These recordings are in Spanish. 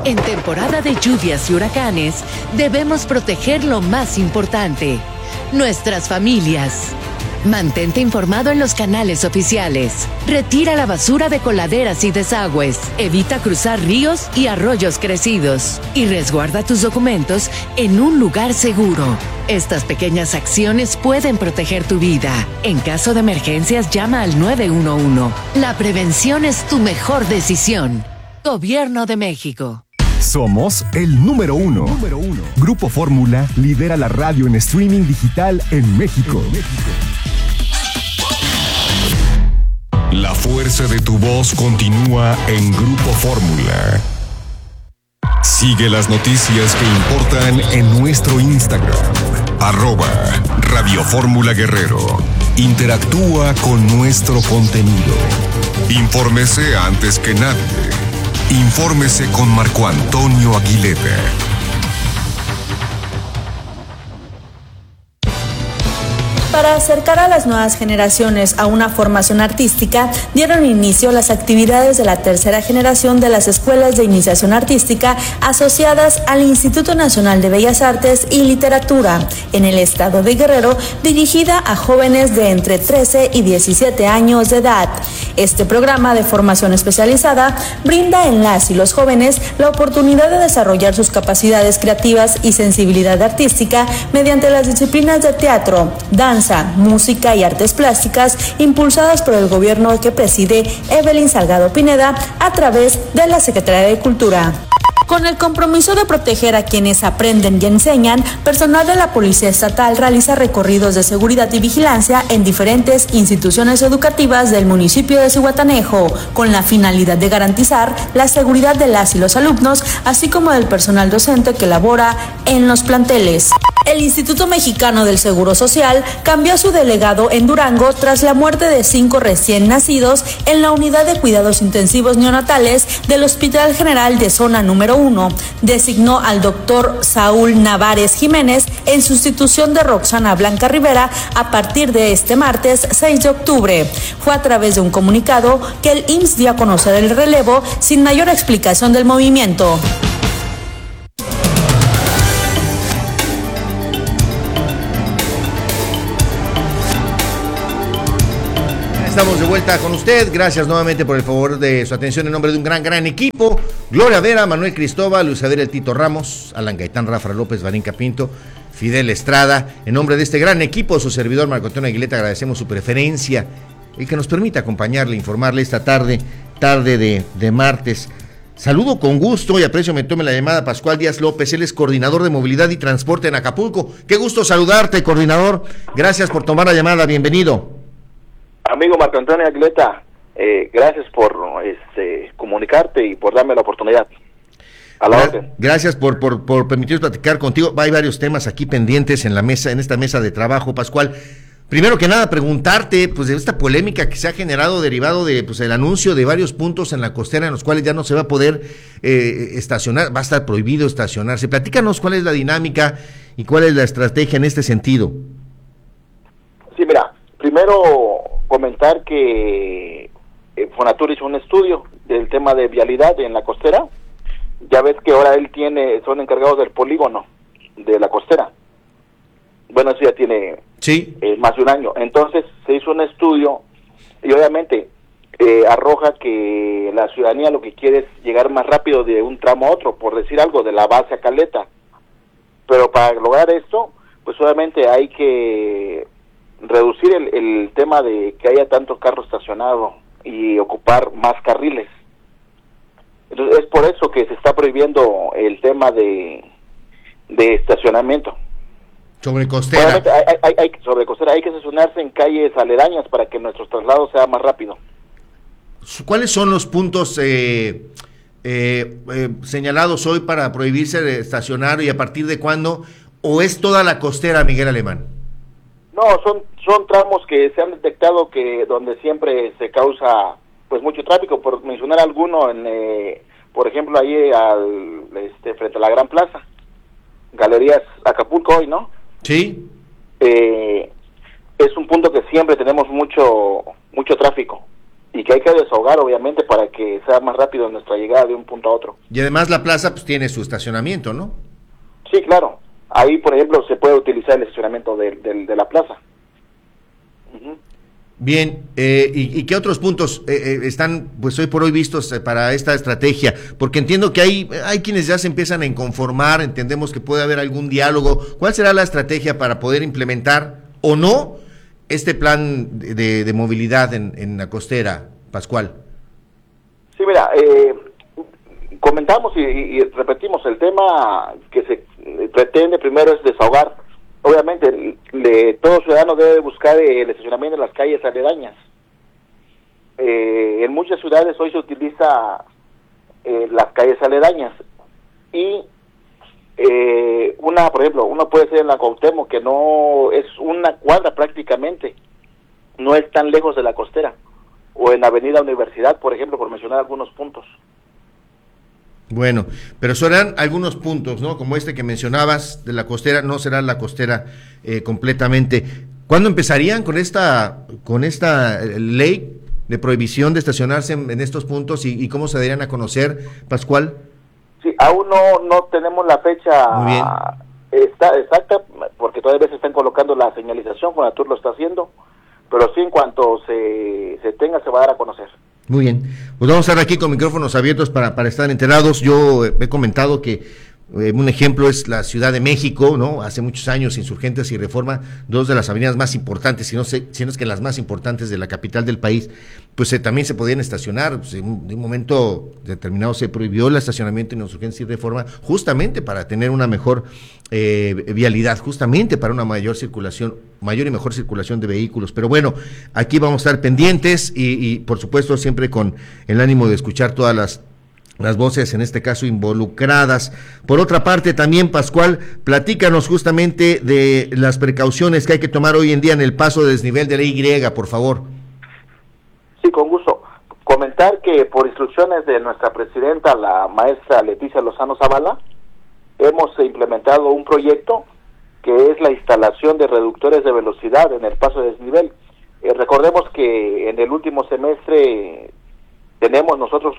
En temporada de lluvias y huracanes, debemos proteger lo más importante, nuestras familias. Mantente informado en los canales oficiales. Retira la basura de coladeras y desagües. Evita cruzar ríos y arroyos crecidos. Y resguarda tus documentos en un lugar seguro. Estas pequeñas acciones pueden proteger tu vida. En caso de emergencias, llama al 911. La prevención es tu mejor decisión. Gobierno de México. Somos el número uno. Grupo Fórmula lidera la radio en streaming digital en México. La fuerza de tu voz continúa en Grupo Fórmula. Sigue las noticias que importan en nuestro Instagram, @Radio Fórmula Guerrero. Interactúa con nuestro contenido. Infórmese antes que nadie. Infórmese con Marco Antonio Aguilera. Para acercar a las nuevas generaciones a una formación artística, dieron inicio las actividades de la tercera generación de las escuelas de iniciación artística asociadas al Instituto Nacional de Bellas Artes y Literatura en el estado de Guerrero, dirigida a jóvenes de entre 13 y 17 años de edad. Este programa de formación especializada brinda en las y los jóvenes la oportunidad de desarrollar sus capacidades creativas y sensibilidad artística mediante las disciplinas de teatro, danza, música y artes plásticas impulsadas por el gobierno que preside Evelyn Salgado Pineda a través de la Secretaría de Cultura. Con el compromiso de proteger a quienes aprenden y enseñan, personal de la Policía Estatal realiza recorridos de seguridad y vigilancia en diferentes instituciones educativas del municipio de Zihuatanejo, con la finalidad de garantizar la seguridad de las y los alumnos, así como del personal docente que labora en los planteles. El Instituto Mexicano del Seguro Social cambió a su delegado en Durango tras la muerte de 5 recién nacidos en la unidad de cuidados intensivos neonatales del Hospital General de Zona Número 1. Designó al doctor Saúl Navares Jiménez en sustitución de Roxana Blanca Rivera a partir de este martes 6 de octubre. Fue a través de un comunicado que el IMSS dio a conocer el relevo sin mayor explicación del movimiento. Estamos de vuelta con usted. Gracias nuevamente por el favor de su atención en nombre de un gran equipo. Gloria Vera, Manuel Cristóbal, Luis Javier El Tito Ramos, Alan Gaitán, Rafa López, Varinca Pinto, Fidel Estrada. En nombre de este gran equipo, su servidor Marco Antonio Aguileta, agradecemos su preferencia, el que nos permite acompañarle, informarle esta tarde de martes. Saludo con gusto y aprecio me tome la llamada Pascual Díaz López, él es coordinador de movilidad y transporte en Acapulco. Qué gusto saludarte, coordinador. Gracias por tomar la llamada, bienvenido. Amigo Marco Antonio Aguileta, gracias por comunicarte y por darme la oportunidad. A la orden. Gracias por permitirnos platicar contigo. Hay varios temas aquí pendientes en la mesa, en esta mesa de trabajo, Pascual. Primero que nada, preguntarte, pues, de esta polémica que se ha generado derivado de, pues, el anuncio de varios puntos en la costera en los cuales ya no se va a poder estacionar, va a estar prohibido estacionarse. Platícanos cuál es la dinámica y cuál es la estrategia en este sentido. Sí, mira, primero comentar que Fonatur hizo un estudio del tema de vialidad en la costera. Ya ves que ahora son encargados del polígono de la costera. Bueno, eso ya tiene más de un año. Entonces se hizo un estudio y obviamente arroja que la ciudadanía lo que quiere es llegar más rápido de un tramo a otro, por decir algo, de la base a Caleta. Pero para lograr esto, pues obviamente hay que reducir el tema de que haya tanto carro estacionado y ocupar más carriles. Entonces es por eso que se está prohibiendo el tema de estacionamiento. Sobre costera. Sobre costera hay que estacionarse en calles aledañas para que nuestro traslado sea más rápido. ¿Cuáles son los puntos señalados hoy para prohibirse de estacionar y a partir de cuándo? ¿O es toda la costera, Miguel Alemán? No, son tramos que se han detectado que donde siempre se causa pues mucho tráfico, por mencionar alguno, por ejemplo ahí frente a la Gran Plaza, Galerías Acapulco hoy, ¿no? Sí. Es un punto que siempre tenemos mucho tráfico y que hay que desahogar, obviamente, para que sea más rápido nuestra llegada de un punto a otro. Y además la plaza pues tiene su estacionamiento, ¿no? Sí, claro. Ahí, por ejemplo, se puede utilizar el estacionamiento de la plaza. Uh-huh. Bien, ¿y qué otros puntos están pues hoy por hoy vistos para esta estrategia? Porque entiendo que hay quienes ya se empiezan a inconformar, entendemos que puede haber algún diálogo. ¿Cuál será la estrategia para poder implementar o no este plan de movilidad en la costera, Pascual? Sí, mira, comentamos y repetimos, el tema que se pretende primero es desahogar. Obviamente, todo ciudadano debe buscar el estacionamiento en las calles aledañas. En muchas ciudades hoy se utiliza las calles aledañas y por ejemplo, uno puede ser en la Cuauhtémoc, que no es una cuadra prácticamente, no es tan lejos de la costera, o en Avenida Universidad, por ejemplo, por mencionar algunos puntos. Bueno, pero serán algunos puntos, ¿no? Como este que mencionabas de la costera, no será la costera completamente. ¿Cuándo empezarían con esta ley de prohibición de estacionarse en estos puntos y cómo se darían a conocer, Pascual? Sí, aún no tenemos la fecha exacta, porque todavía se están colocando la señalización, Fonatur lo está haciendo, pero sí, en cuanto se tenga, se va a dar a conocer. Muy bien, pues vamos a estar aquí con micrófonos abiertos para estar enterados. Yo he comentado que un ejemplo es la Ciudad de México, ¿no? Hace muchos años, Insurgentes y Reforma, dos de las avenidas más importantes, si no es que las más importantes de la capital del país, pues también se podían estacionar. Pues, en un momento determinado se prohibió el estacionamiento en Insurgentes y Reforma justamente para tener una mejor vialidad, justamente para una mayor y mejor circulación de vehículos. Pero bueno, aquí vamos a estar pendientes y por supuesto siempre con el ánimo de escuchar todas las voces, en este caso involucradas. Por otra parte también, Pascual, platícanos justamente de las precauciones que hay que tomar hoy en día en el paso de desnivel de la Y, por favor. Sí, con gusto. Comentar que por instrucciones de nuestra presidenta, la maestra Leticia Lozano Zavala, hemos implementado un proyecto que es la instalación de reductores de velocidad en el paso de desnivel. Recordemos que en el último semestre tenemos nosotros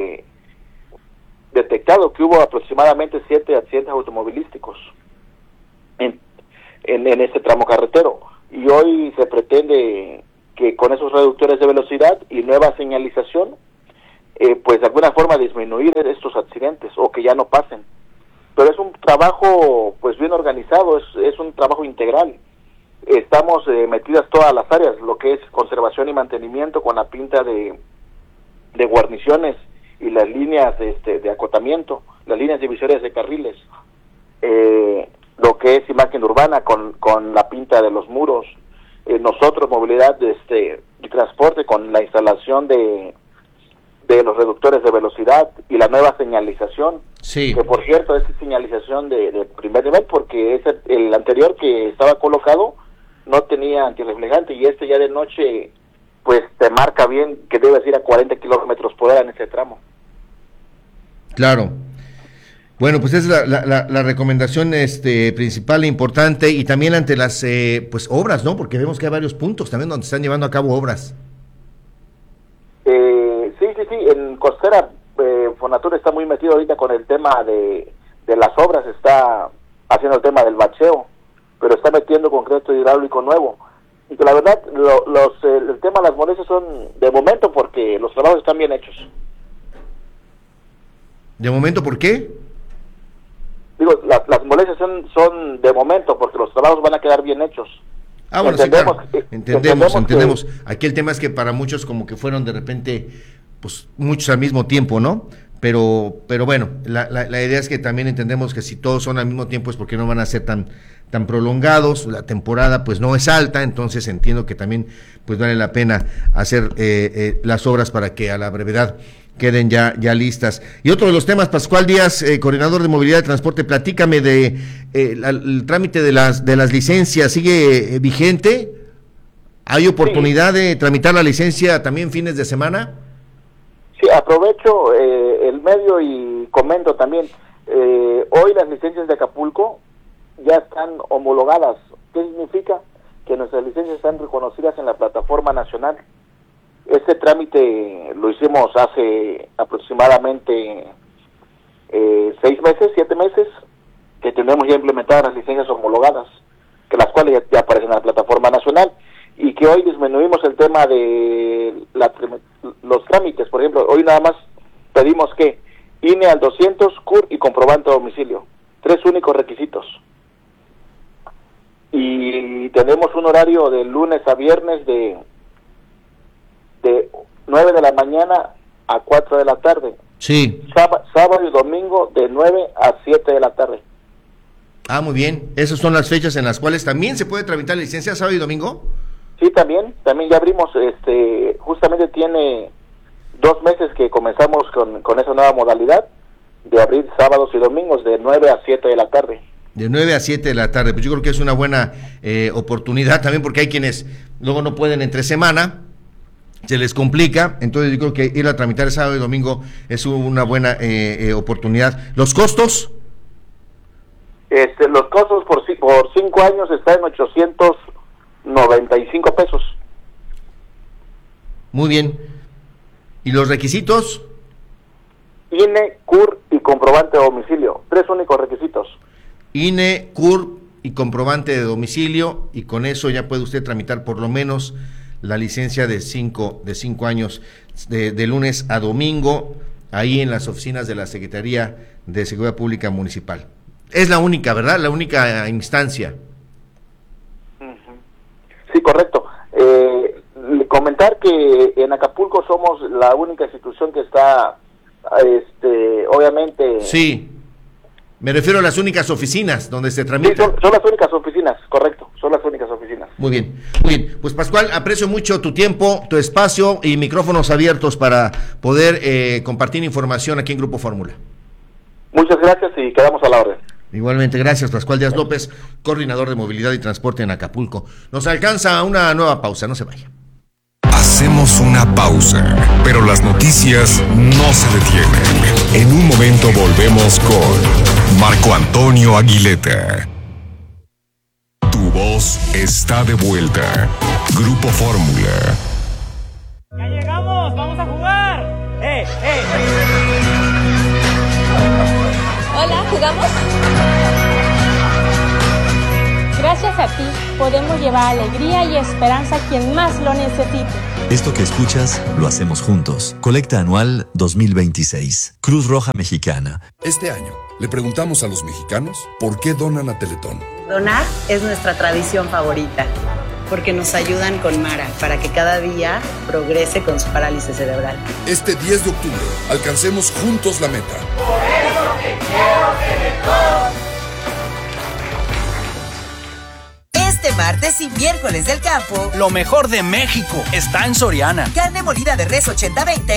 detectado que hubo aproximadamente 7 accidentes automovilísticos en este tramo carretero, y hoy se pretende que con esos reductores de velocidad y nueva señalización pues de alguna forma disminuir estos accidentes o que ya no pasen. Pero es un trabajo pues bien organizado, es un trabajo integral. Estamos metidas todas las áreas, lo que es conservación y mantenimiento con la pinta de guarniciones y las líneas de acotamiento, las líneas divisorias de carriles, lo que es imagen urbana con la pinta de los muros, nosotros movilidad y transporte con la instalación de los reductores de velocidad y la nueva señalización, sí, que por cierto es señalización de primer nivel, porque el anterior que estaba colocado no tenía antirreflejante, y ya de noche pues te marca bien que debes ir a 40 kilómetros por hora en ese tramo. Claro. Bueno, pues es la recomendación principal e importante, y también ante las pues obras, ¿no? Porque vemos que hay varios puntos también donde están llevando a cabo obras. Sí, en Costera Fonatur está muy metido ahorita con el tema de las obras, está haciendo el tema del bacheo, pero está metiendo concreto hidráulico nuevo. Y que la verdad, el tema de las molestias son de momento porque los trabajos están bien hechos. ¿De momento por qué? Digo, las molestias son de momento porque los trabajos van a quedar bien hechos. Ah, bueno, entendemos, sí, claro. Entendemos. Aquí el tema es que para muchos como que fueron de repente, pues muchos al mismo tiempo, ¿no? Pero bueno, la idea es que también entendemos que si todos son al mismo tiempo es porque no van a ser tan prolongados, la temporada pues no es alta, entonces entiendo que también pues vale la pena hacer las obras para que a la brevedad queden ya listas. Y otro de los temas, Pascual Díaz, coordinador de movilidad y transporte, platícame de el trámite de las licencias. ¿Sigue vigente? ¿Hay oportunidad de tramitar la licencia también fines de semana? Sí, aprovecho el medio y comento también, hoy las licencias de Acapulco ya están homologadas. ¿Qué significa? Que nuestras licencias están reconocidas en la plataforma nacional. Este trámite lo hicimos hace aproximadamente 6 meses, 7 meses, que tenemos ya implementadas las licencias homologadas, que las cuales ya aparecen en la plataforma nacional, y que hoy disminuimos el tema de los trámites. Por ejemplo, hoy nada más pedimos que INE al 200, CUR y comprobante de domicilio, 3 únicos requisitos. Y tenemos un horario de lunes a viernes de 9 de la mañana a 4 de la tarde. Sí. Sábado y domingo de 9 a 7 de la tarde. Ah, muy bien. Esas son las fechas en las cuales también se puede tramitar la licencia, sábado y domingo. Sí, también ya abrimos, justamente tiene 2 meses que comenzamos con esa nueva modalidad de abrir sábados y domingos de 9 a 7 de la tarde. De 9 a 7 de la tarde, pues yo creo que es una buena oportunidad también, porque hay quienes luego no pueden entre semana, se les complica, entonces yo creo que ir a tramitar el sábado y domingo es una buena oportunidad. ¿Los costos? Los costos por 5 años están en 895 pesos. Muy bien. ¿Y los requisitos? INE, CUR y comprobante de domicilio, 3 únicos requisitos. INE, CUR y comprobante de domicilio, y con eso ya puede usted tramitar por lo menos la licencia de 5 años de lunes a domingo, ahí en las oficinas de la Secretaría de Seguridad Pública Municipal. Es la única, ¿verdad? La única instancia. Sí, correcto. Comentar que en Acapulco somos la única institución que está, obviamente... Sí, me refiero a las únicas oficinas donde se tramita. Sí, son las únicas oficinas, correcto, son las únicas oficinas. Muy bien. Pues Pascual, aprecio mucho tu tiempo, tu espacio y micrófonos abiertos para poder compartir información aquí en Grupo Fórmula. Muchas gracias y quedamos a la orden. Igualmente, gracias, Pascual Díaz López, coordinador de movilidad y transporte en Acapulco. Nos alcanza una nueva pausa, no se vaya. Hacemos una pausa, pero las noticias no se detienen. En un momento volvemos con Marco Antonio Aguileta. Tu voz está de vuelta. Grupo Fórmula. ¡Ya llegamos! ¡Vamos a jugar! Hola, ¿jugamos? Gracias a ti podemos llevar alegría y esperanza a quien más lo necesite. Esto que escuchas lo hacemos juntos. Colecta anual 2026. Cruz Roja Mexicana. Este año le preguntamos a los mexicanos por qué donan a Teletón. Donar es nuestra tradición favorita, porque nos ayudan con Mara para que cada día progrese con su parálisis cerebral. Este 10 de octubre alcancemos juntos la meta. Por eso te quiero, Teletón. Este martes y miércoles del campo, lo mejor de México está en Soriana. Carne molida de res 80-20